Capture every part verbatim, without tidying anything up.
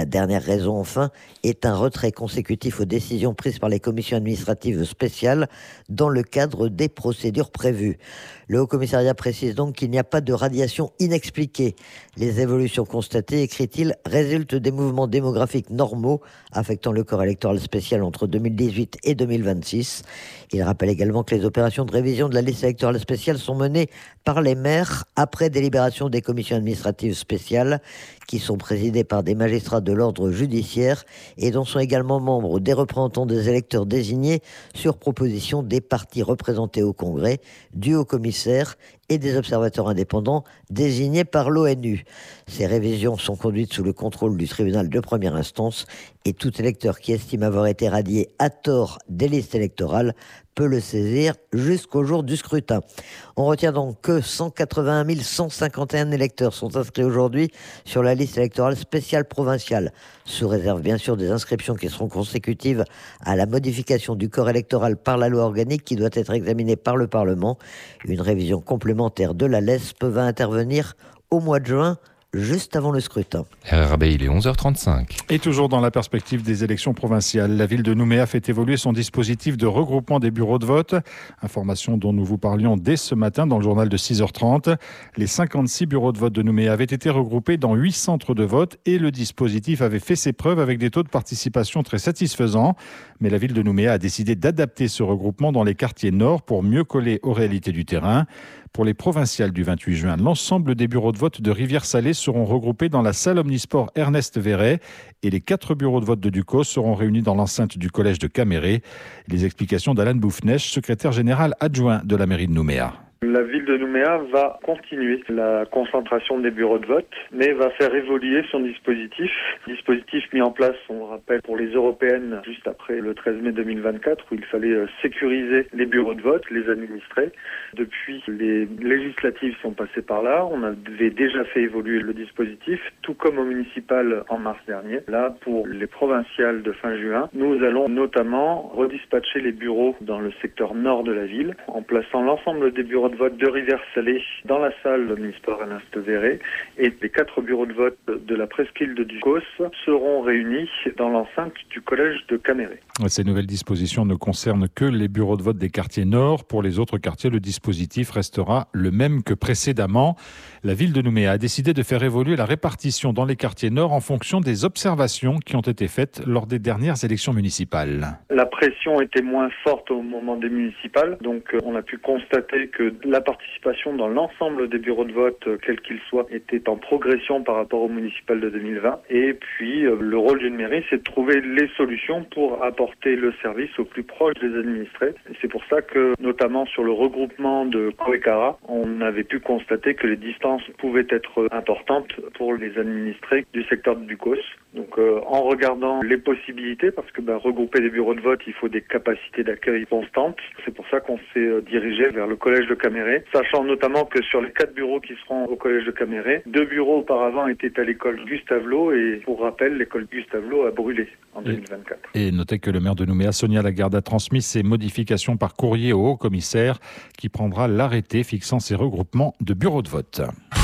La dernière raison, enfin, est un retrait consécutif aux décisions prises par les commissions administratives spéciales dans le cadre des procédures prévues. Le Haut-Commissariat précise donc qu'il n'y a pas de radiation inexpliquée. Les évolutions constatées, écrit-il, résultent des mouvements démographiques normaux affectant le corps électoral spécial entre deux mille dix-huit et deux mille vingt-six. Il rappelle également que les opérations de révision de la liste électorale spéciale sont menées par les maires après délibération des commissions administratives spéciales qui sont présidées par des magistrats de l'ordre judiciaire et dont sont également membres des représentants des électeurs désignés sur proposition des partis représentés au Congrès, du haut-commissaire et des observateurs indépendants désignés par l'ONU. Ces révisions sont conduites sous le contrôle du tribunal de première instance et tout électeur qui estime avoir été radié à tort des listes électorales peut le saisir jusqu'au jour du scrutin. On retient donc que cent quatre-vingt-un mille cent cinquante et un électeurs sont inscrits aujourd'hui sur la liste électorale spéciale provinciale, sous réserve bien sûr des inscriptions qui seront consécutives à la modification du corps électoral par la loi organique qui doit être examinée par le Parlement. Une révision complémentaire de la L E S P va intervenir au mois de juin, juste avant le scrutin. R R B, il est onze heures trente-cinq. Et toujours dans la perspective des élections provinciales, la ville de Nouméa fait évoluer son dispositif de regroupement des bureaux de vote. Information dont nous vous parlions dès ce matin dans le journal de six heures trente. Les cinquante-six bureaux de vote de Nouméa avaient été regroupés dans huit centres de vote et le dispositif avait fait ses preuves avec des taux de participation très satisfaisants. Mais la ville de Nouméa a décidé d'adapter ce regroupement dans les quartiers nord pour mieux coller aux réalités du terrain. Pour les provinciales du vingt-huit juin, l'ensemble des bureaux de vote de Rivière-Salée seront regroupés dans la salle omnisport Ernest Verret et les quatre bureaux de vote de Ducos seront réunis dans l'enceinte du collège de Caméré. Les explications d'Alain Boufnech, secrétaire général adjoint de la mairie de Nouméa. La ville de Nouméa va continuer la concentration des bureaux de vote, mais va faire évoluer son dispositif. Dispositif mis en place, on le rappelle, pour les européennes juste après le treize mai deux mille vingt-quatre, où il fallait sécuriser les bureaux de vote, les administrer. Depuis, les législatives sont passées par là. On avait déjà fait évoluer le dispositif, tout comme au municipal en mars dernier. Là, pour les provinciales de fin juin, nous allons notamment redispatcher les bureaux dans le secteur nord de la ville, en plaçant l'ensemble des bureaux de vote de Rivière-Salée dans la salle omnisport Ernest Verret et les quatre bureaux de vote de la presqu'île de Ducos seront réunis dans l'enceinte du collège de Caméré. Ces nouvelles dispositions ne concernent que les bureaux de vote des quartiers nord. Pour les autres quartiers, le dispositif restera le même que précédemment. La ville de Nouméa a décidé de faire évoluer la répartition dans les quartiers nord en fonction des observations qui ont été faites lors des dernières élections municipales. La pression était moins forte au moment des municipales, donc on a pu constater que la participation dans l'ensemble des bureaux de vote, quels qu'ils soient, était en progression par rapport au municipal de deux mille vingt. Et puis, le rôle d'une mairie, c'est de trouver les solutions pour apporter le service au plus proche des administrés. Et c'est pour ça que, notamment sur le regroupement de Coécara, on avait pu constater que les distances pouvaient être importantes pour les administrés du secteur de Ducos. Donc, euh, en regardant les possibilités, parce que bah, regrouper des bureaux de vote, il faut des capacités d'accueil constantes. C'est pour ça qu'on s'est euh, dirigé vers le collège de Caméré, sachant notamment que sur les quatre bureaux qui seront au collège de Caméré, deux bureaux auparavant étaient à l'école Gustave Lot et pour rappel, l'école Gustave Lot a brûlé en deux mille vingt-quatre. Et notez que le maire de Nouméa, Sonia Lagarde, a transmis ces modifications par courrier au haut-commissaire qui prendra l'arrêté fixant ces regroupements de bureaux de vote.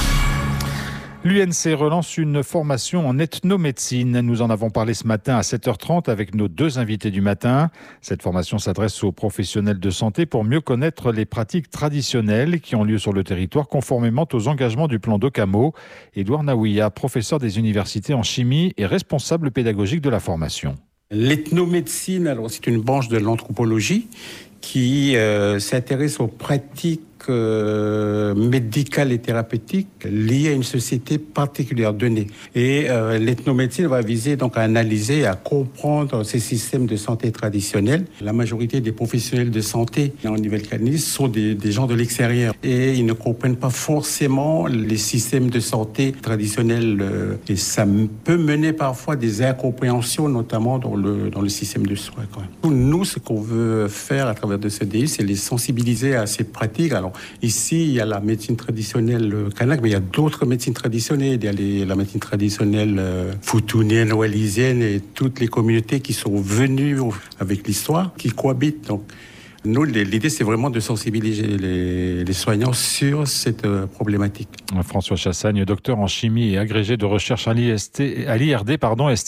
L'U N C relance une formation en ethnomédecine. Nous en avons parlé ce matin à sept heures trente avec nos deux invités du matin. Cette formation s'adresse aux professionnels de santé pour mieux connaître les pratiques traditionnelles qui ont lieu sur le territoire conformément aux engagements du plan d'Ocamo. Édouard Naouia, professeur des universités en chimie et responsable pédagogique de la formation. L'ethnomédecine, alors c'est une branche de l'anthropologie qui euh, s'intéresse aux pratiques euh, médicales et thérapeutiques liées à une société particulière donnée. Et euh, l'ethnomédecine va viser donc à analyser, à comprendre ces systèmes de santé traditionnels. La majorité des professionnels de santé en Nouvelle-Calédonie sont des, des gens de l'extérieur et ils ne comprennent pas forcément les systèmes de santé traditionnels euh, et ça peut mener parfois des incompréhensions, notamment dans le, dans le système de soins. Quand même. Nous, ce qu'on veut faire à travers de ce D I, c'est les sensibiliser à ces pratiques. Alors ici, il y a la médecine traditionnelle kanak, mais il y a d'autres médecines traditionnelles. Il y a les, la médecine traditionnelle euh, futunienne, wallisienne et toutes les communautés qui sont venues avec l'histoire, qui cohabitent. Donc, nous, l'idée, c'est vraiment de sensibiliser les, les soignants sur cette euh, problématique. François Chassagne, docteur en chimie et agrégé de recherche à l'I S T, à l'I R D, pardon, estime